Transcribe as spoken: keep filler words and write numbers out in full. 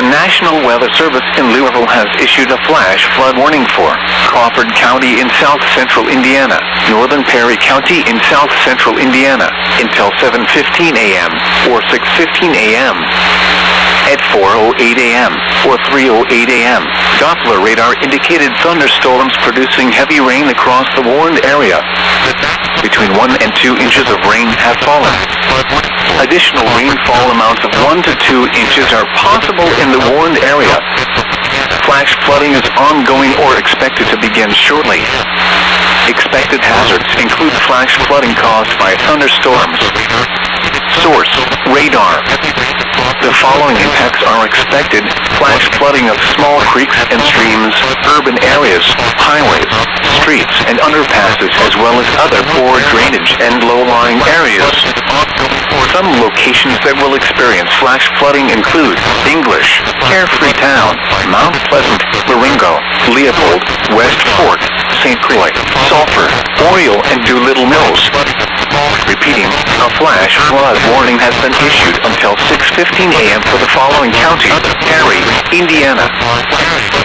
The National Weather Service in Louisville has issued a flash flood warning for Crawford County in south-central Indiana, Northern Perry County in south-central Indiana, until seven fifteen a m or six fifteen a m At four oh eight a m or three oh eight a m, Doppler radar indicated thunderstorms producing heavy rain across the warned area. Between one and two inches of rain have fallen. Additional rainfall amounts of one to two inches are possible in the warned area. Flash flooding is ongoing or expected to begin shortly. Expected hazards include flash flooding caused by thunderstorms. Source: radar. The following impacts are expected: flash flooding of small creeks and streams, urban areas, highways, streets, and underpasses, as well as other poor drainage and low-lying areas. Some locations that will experience flash flooding include English, Carefree Town, Mount Pleasant, Marengo, Leopold, West Fork, Saint Croix, Sulphur, Oriole, and Doolittle Mills. Repeating, a flash flood warning has been issued until six fifteen a m for the following counties: Perry, Indiana,